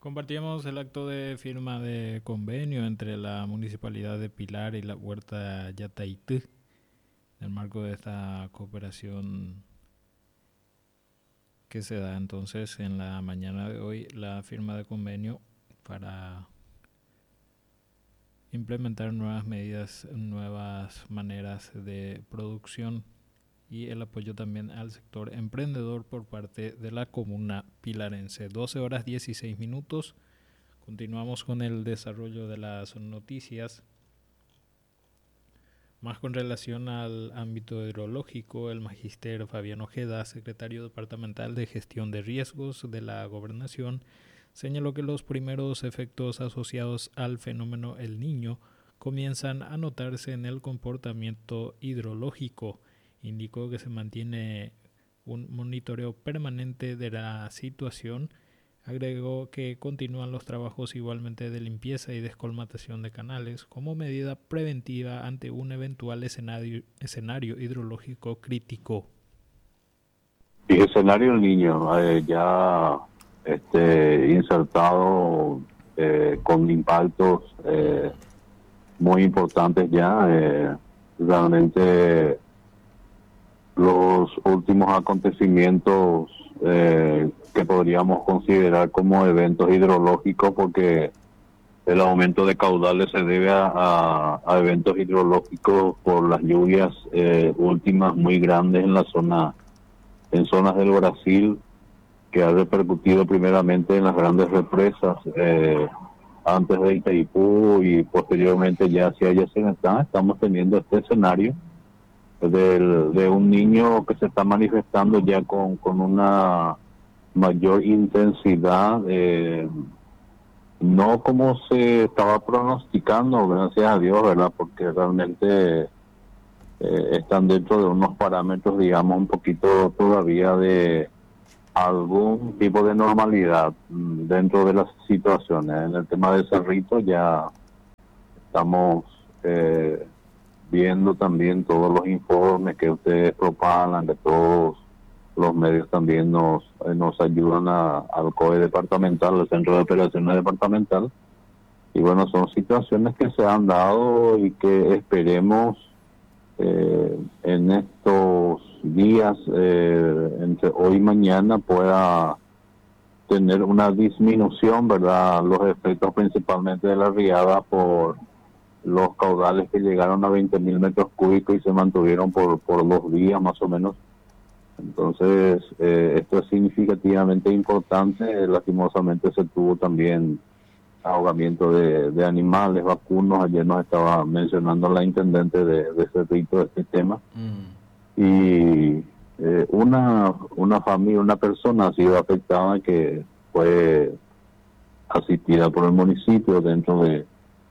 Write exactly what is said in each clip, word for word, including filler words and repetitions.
Compartíamos el acto de firma de convenio entre la Municipalidad de Pilar y la Huerta Yataití, en el marco de esta cooperación que se da entonces en la mañana de hoy, la firma de convenio para implementar nuevas medidas, nuevas maneras de producción y el apoyo también al sector emprendedor por parte de la comuna pilarense. doce horas dieciséis minutos. Continuamos con el desarrollo de las noticias. Más con relación al ámbito hidrológico, el magíster Fabián Ojeda, secretario departamental de Gestión de Riesgos de la Gobernación, señaló que los primeros efectos asociados al fenómeno El Niño comienzan a notarse en el comportamiento hidrológico. Indicó que se mantiene un monitoreo permanente de la situación. Agregó que continúan los trabajos igualmente de limpieza y descolmatación de canales como medida preventiva ante un eventual escenario, escenario hidrológico crítico. Y escenario El Niño, eh, ya este, insertado eh, con impactos eh, muy importantes ya. Eh, realmente los últimos acontecimientos eh, que podríamos considerar como eventos hidrológicos, porque el aumento de caudales se debe a, a, a eventos hidrológicos por las lluvias eh, últimas muy grandes en la zona, en zonas del Brasil, que ha repercutido primeramente en las grandes represas eh, antes de Itaipú y posteriormente ya hacia Yacyretá. Estamos teniendo este escenario del, de un niño que se está manifestando ya con, con una mayor intensidad, eh, no como se estaba pronosticando, gracias a Dios, ¿verdad? Porque realmente eh, están dentro de unos parámetros, digamos, un poquito todavía de algún tipo de normalidad mm, dentro de las situaciones. En el tema de Cerrito ya estamos eh, viendo también todos los informes que ustedes propagan, que todos los medios también nos eh, nos ayudan a, al C O E departamental, al Centro de Operaciones Departamental. Y bueno, son situaciones que se han dado y que esperemos eh, en estos días, eh, entre hoy y mañana, pueda tener una disminución, ¿verdad? Los efectos principalmente de la riada por los caudales que llegaron a veinte mil metros cúbicos y se mantuvieron por, por dos días más o menos. Entonces, eh, esto es significativamente importante. Lastimosamente se tuvo también ahogamiento de, de animales, vacunos. Ayer nos estaba mencionando la intendente de, de Cerrito este tema. Mm. Y eh, una, una familia, una persona ha sido afectada que fue asistida por el municipio dentro de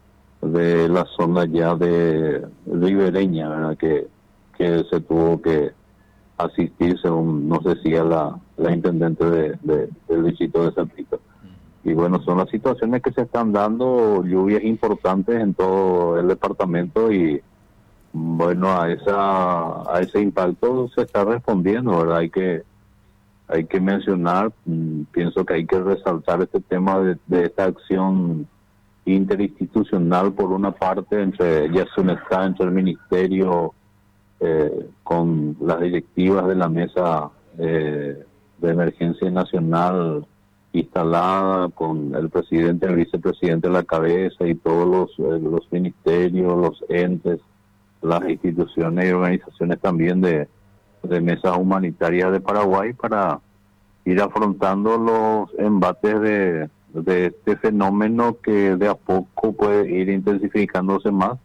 de la zona ya de ribereña, ¿verdad? Que, que se tuvo que asistir, según nos decía la, la intendente de, de, del distrito de Cerrito. Y bueno, son las situaciones que se están dando, lluvias importantes en todo el departamento y bueno, a esa a ese impacto se está respondiendo, ¿verdad? Hay que hay que mencionar, pienso que hay que resaltar este tema de, de esta acción interinstitucional, por una parte, entre Yacyretá, entre el ministerio, eh, con las directivas de la mesa eh, de emergencia nacional instalada, con el presidente, el vicepresidente a la cabeza y todos los, eh, los ministerios, los entes, las instituciones y organizaciones también de, de mesas humanitarias de Paraguay, para ir afrontando los embates de de este fenómeno que de a poco puede ir intensificándose más.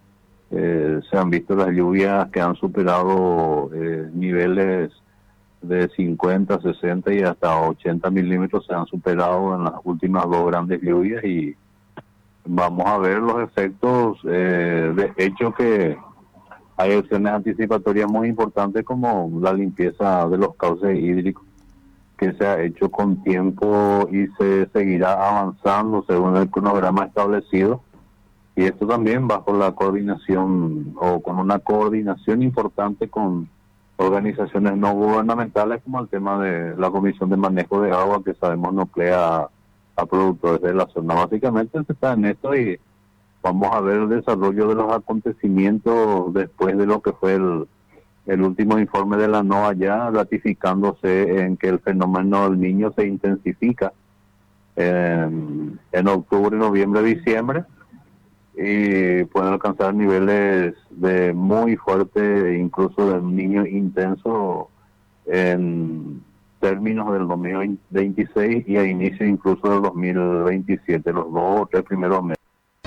Eh, se han visto las lluvias que han superado eh, niveles de cincuenta, sesenta y hasta ochenta milímetros, se han superado en las últimas dos grandes lluvias, y vamos a ver los efectos. Eh, de hecho que hay acciones anticipatorias muy importantes, como la limpieza de los cauces hídricos, que se ha hecho con tiempo y se seguirá avanzando según el cronograma establecido, y esto también bajo la coordinación o con una coordinación importante con organizaciones no gubernamentales, como el tema de la Comisión de Manejo de Agua, que sabemos nuclea a productores de la zona. Básicamente se está en esto y vamos a ver el desarrollo de los acontecimientos después de lo que fue el, el último informe de la NOAA, ya ratificándose en que el fenómeno del Niño se intensifica en, en octubre, noviembre, diciembre, y pueden alcanzar niveles de muy fuerte, incluso de un Niño intenso en términos del dos mil veintiséis y a inicio incluso del dos mil veintisiete, los dos o tres primeros meses.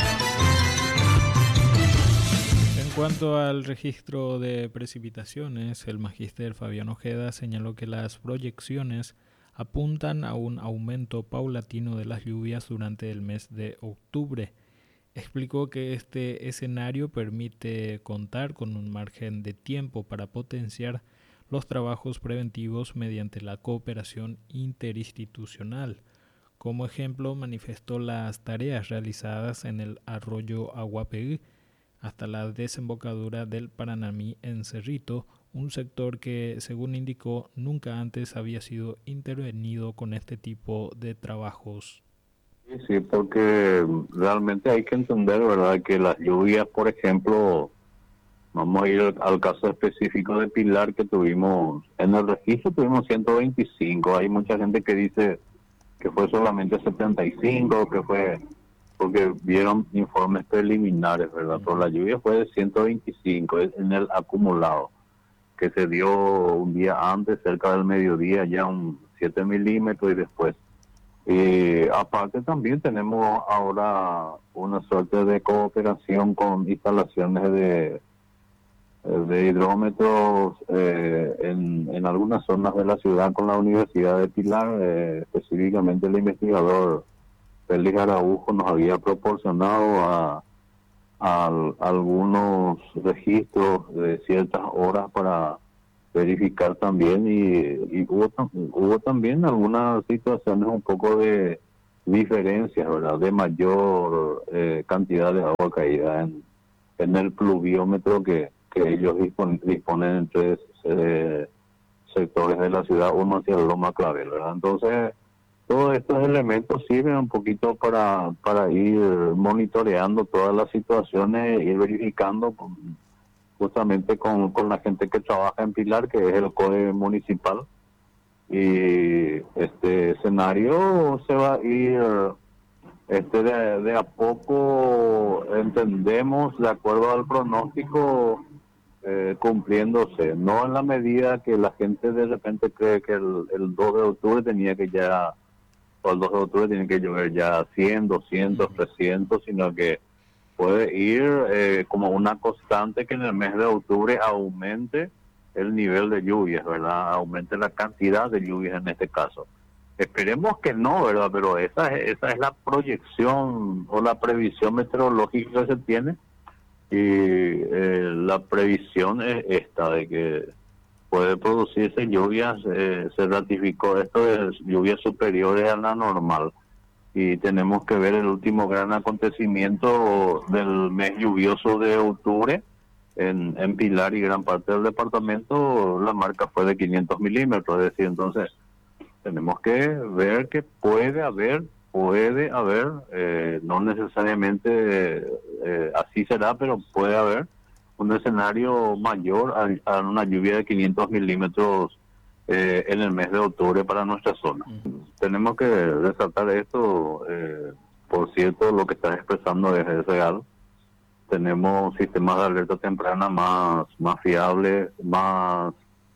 En cuanto al registro de precipitaciones, el magíster Fabián Ojeda señaló que las proyecciones apuntan a un aumento paulatino de las lluvias durante el mes de octubre. Explicó que este escenario permite contar con un margen de tiempo para potenciar los trabajos preventivos mediante la cooperación interinstitucional. Como ejemplo, manifestó las tareas realizadas en el arroyo Aguapeí hasta la desembocadura del Paranamí en Cerrito, un sector que, según indicó, nunca antes había sido intervenido con este tipo de trabajos. Sí, sí, porque realmente hay que entender, ¿verdad?, que las lluvias, por ejemplo, vamos a ir al, al caso específico de Pilar que tuvimos, en el registro tuvimos ciento veinticinco, hay mucha gente que dice que fue solamente setenta y cinco, que fue porque vieron informes preliminares, ¿verdad? Pero la lluvia fue de ciento veinticinco en el acumulado, que se dio un día antes, cerca del mediodía, ya un siete milímetros y después. Y aparte también tenemos ahora una suerte de cooperación con instalaciones de, de hidrómetros eh, en, en algunas zonas de la ciudad con la Universidad de Pilar, eh, específicamente el investigador Félix Araujo nos había proporcionado a, a, a algunos registros de ciertas horas para verificar también, y, y hubo, hubo también algunas situaciones un poco de diferencias, ¿verdad?, de mayor eh, cantidad de agua caída en, en el pluviómetro que, que ellos dispon, disponen en tres eh, sectores de la ciudad, uno hacia Loma Clavel, ¿verdad? Entonces, todos estos elementos sirven un poquito para, para ir monitoreando todas las situaciones, ir verificando con, justamente con, con la gente que trabaja en Pilar, que es el C O E municipal, y este escenario se va a ir este de, de a poco, entendemos, de acuerdo al pronóstico, eh, cumpliéndose, no en la medida que la gente de repente cree que el, el dos de octubre tenía que ya, o el dos de octubre tiene que llover ya cien, doscientos, trescientos, sino que puede ir eh, como una constante, que en el mes de octubre aumente el nivel de lluvias, ¿verdad? Aumente la cantidad de lluvias en este caso. Esperemos que no, ¿verdad? Pero esa, esa es la proyección o la previsión meteorológica que se tiene, y eh, la previsión es esta, de que puede producirse lluvias, eh, se ratificó esto de lluvias superiores a la normal. Y tenemos que ver el último gran acontecimiento del mes lluvioso de octubre en, en Pilar y gran parte del departamento. La marca fue de quinientos milímetros, es decir, entonces tenemos que ver que puede haber, puede haber, eh, no necesariamente eh, así será, pero puede haber un escenario mayor a, a una lluvia de quinientos milímetros Eh, en el mes de octubre para nuestra zona. Uh-huh. Tenemos que resaltar esto, eh, por cierto, lo que estás expresando es, es real. Tenemos sistemas de alerta temprana más, más fiables, más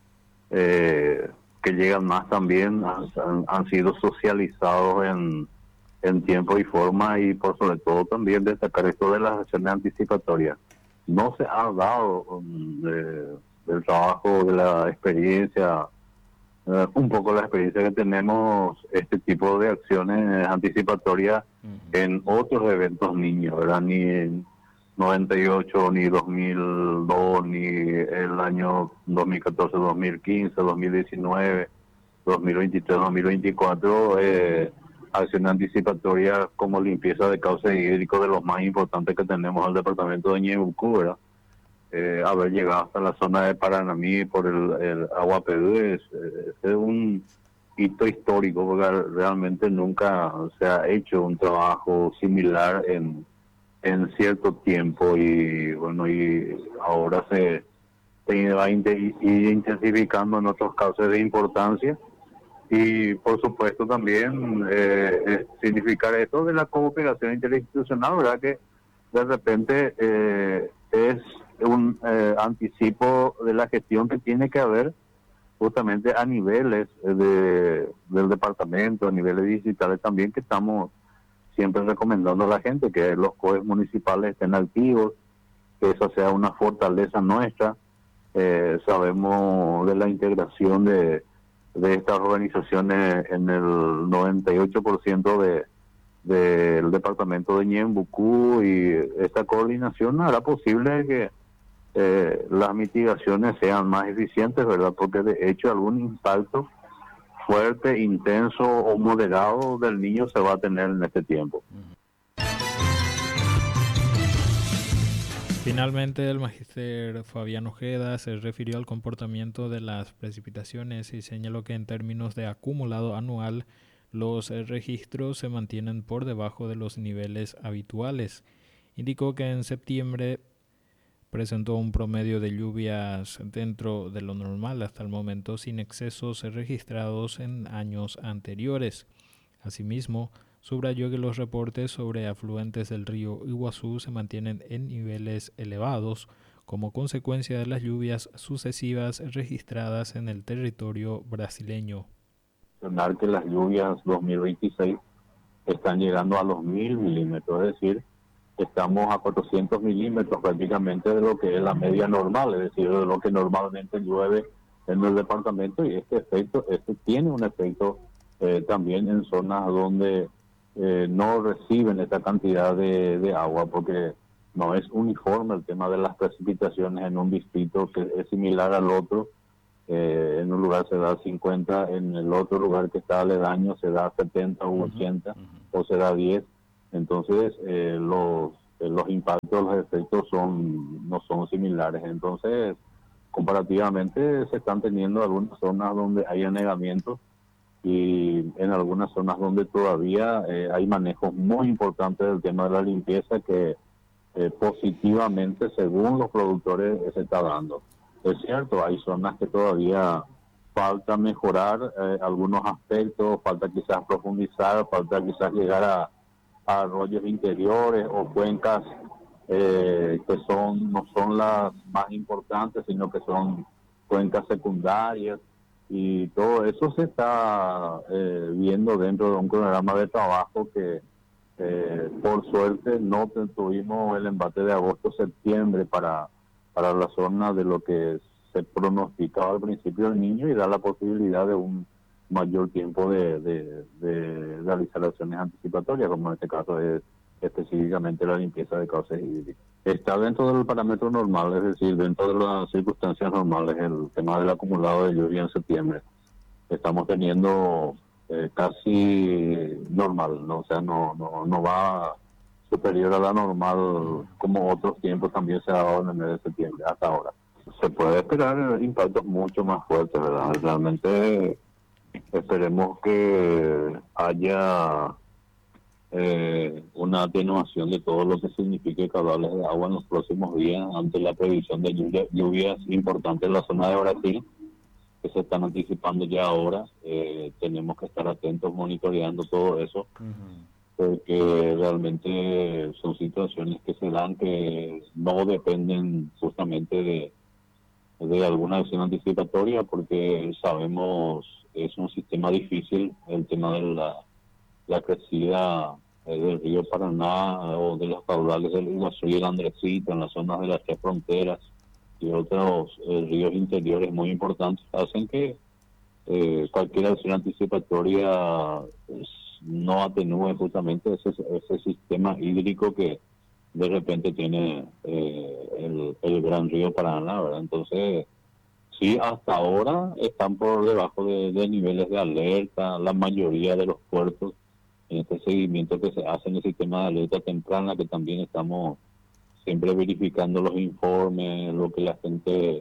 eh, que llegan más también, han, han sido socializados en, en tiempo y forma, y por sobre todo también destacar esto de las acciones anticipatorias. No se ha dado um, de, del trabajo, de la experiencia, Uh, un poco la experiencia que tenemos, este tipo de acciones anticipatorias uh-huh. en otros eventos niños, ¿verdad? Ni en noventa y ocho, ni dos mil dos, ni el año dos mil catorce, dos mil quince, dos mil diecinueve, dos mil veintitrés, dos mil veinticuatro, eh, acciones anticipatorias como limpieza de cauces hídricos, de los más importantes que tenemos al departamento de Ñebucú, ¿verdad? Eh, haber llegado hasta la zona de Paranamí por el, el Aguapeí es, es un hito histórico, porque realmente nunca se ha hecho un trabajo similar en, en cierto tiempo y bueno, y ahora se, se va a ir intensificando en otros casos de importancia. Y por supuesto también eh, significar esto de la cooperación interinstitucional, ¿verdad? Que de repente eh, es un eh, anticipo de la gestión que tiene que haber justamente a niveles de, del departamento, a niveles digitales también, que estamos siempre recomendando a la gente que los C O E municipales estén activos, que eso sea una fortaleza nuestra. Eh, sabemos de la integración de de estas organizaciones en el noventa y ocho por ciento de del departamento de Ñembucú, y esta coordinación hará posible que eh, las mitigaciones sean más eficientes, ¿verdad? Porque de hecho algún impacto fuerte, intenso o moderado del niño se va a tener en este tiempo. Finalmente, el magíster Fabián Ojeda se refirió al comportamiento de las precipitaciones y señaló que en términos de acumulado anual, los registros se mantienen por debajo de los niveles habituales. Indicó que en septiembre presentó un promedio de lluvias dentro de lo normal hasta el momento, sin excesos registrados en años anteriores. Asimismo, subrayó que los reportes sobre afluentes del río Iguazú se mantienen en niveles elevados como consecuencia de las lluvias sucesivas registradas en el territorio brasileño. Mencionar que las lluvias dos mil veintiséis están llegando a los mil milímetros, es decir, estamos a cuatrocientos milímetros prácticamente de lo que es la media normal, es decir, de lo que normalmente llueve en el departamento, y este efecto, este tiene un efecto eh, también en zonas donde Eh, no reciben esta cantidad de, de agua, porque no es uniforme el tema de las precipitaciones en un distrito que es similar al otro. Eh, en un lugar se da cincuenta, en el otro lugar que está aledaño se da setenta o ochenta, uh-huh. o se da diez. Entonces eh, los, eh, los impactos, los efectos son no son similares. Entonces comparativamente se están teniendo algunas zonas donde hay anegamientos, y en algunas zonas donde todavía eh, hay manejos muy importantes del tema de la limpieza que eh, positivamente, según los productores, se está dando. Es cierto, hay zonas que todavía falta mejorar eh, algunos aspectos, falta quizás profundizar, falta quizás llegar a, a arroyos interiores o cuencas eh, que son no son las más importantes, sino que son cuencas secundarias. Y todo eso se está eh, viendo dentro de un programa de trabajo que eh, por suerte no tuvimos el embate de agosto-septiembre para, para la zona de lo que se pronosticaba al principio del niño, y da la posibilidad de un mayor tiempo de, de, de realizar acciones anticipatorias, como en este caso es específicamente la limpieza de cauces hídricos. Está dentro del parámetro normal, es decir, dentro de las circunstancias normales, el tema del acumulado de lluvia en septiembre. Estamos teniendo eh, casi normal, ¿no? O sea, no, no, no va superior a la normal como otros tiempos también se ha dado en el mes de septiembre hasta ahora. Se puede esperar impactos mucho más fuertes, ¿verdad? Realmente esperemos que haya Eh, una atenuación de todo lo que signifique caudales de agua en los próximos días ante la previsión de lluvia, lluvias importantes en la zona de Brasil que se están anticipando ya ahora. Eh, tenemos que estar atentos monitoreando todo eso, uh-huh. porque realmente son situaciones que se dan que no dependen justamente de, de alguna acción anticipatoria, porque sabemos es un sistema difícil el tema de la la crecida eh, del río Paraná o de los caudales del Iguazú y el Andresito en las zonas de las tres fronteras y otros eh, ríos interiores muy importantes, hacen que eh, cualquier acción anticipatoria pues, no atenúe justamente ese, ese sistema hídrico que de repente tiene eh, el, el gran río Paraná, ¿verdad? Entonces, sí, hasta ahora están por debajo de, de niveles de alerta, la mayoría de los puertos, en este seguimiento que se hace en el sistema de alerta temprana, que también estamos siempre verificando los informes, lo que la gente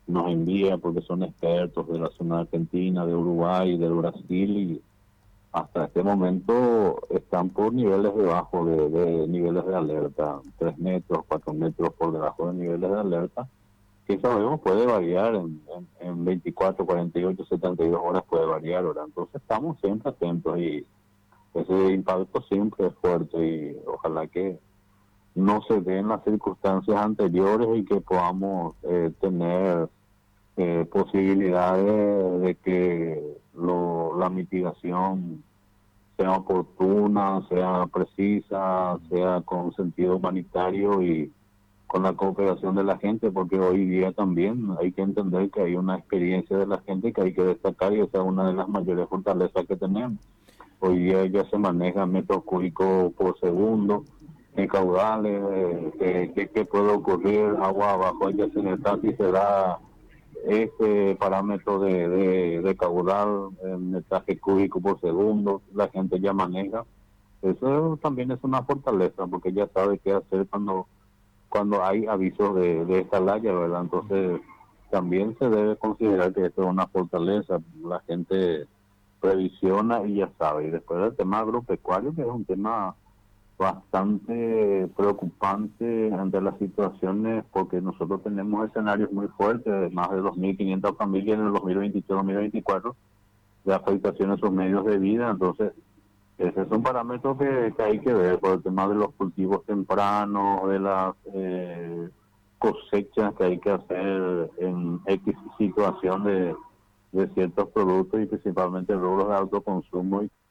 nos envía porque son expertos de la zona argentina, de Uruguay, del Brasil, y hasta este momento están por niveles debajo de, de niveles de alerta, tres metros, cuatro metros por debajo de niveles de alerta, que sabemos puede variar en, en, en veinticuatro, cuarenta y ocho, setenta y dos horas puede variar, ¿verdad? Entonces estamos siempre atentos y ese impacto siempre es fuerte y ojalá que no se den las circunstancias anteriores y que podamos eh, tener eh, posibilidades de que lo, la mitigación sea oportuna, sea precisa, sea con sentido humanitario y con la cooperación de la gente, porque hoy día también hay que entender que hay una experiencia de la gente que hay que destacar y esa es una de las mayores fortalezas que tenemos. Hoy día ya se maneja metros cúbicos por segundo, en caudales, eh, que, que puede ocurrir agua abajo, ya se está si se da este parámetro de, de, de caudal, el metraje cúbico por segundo, la gente ya maneja. Eso también es una fortaleza, porque ya sabe qué hacer cuando cuando hay avisos de, de esta laya, ¿verdad? Entonces, también se debe considerar que esto es una fortaleza. La gente previsiona y ya sabe. Y después del tema agropecuario, que es un tema bastante preocupante ante las situaciones, porque nosotros tenemos escenarios muy fuertes, de más de dos mil quinientas familias en el dos mil veintidós dos mil veinticuatro, de afectación a sus medios de vida. Entonces, ese es un parámetro que, que hay que ver por el tema de los cultivos tempranos, de las eh, cosechas que hay que hacer en X situación de, de ciertos productos y principalmente rubros de autoconsumo. Y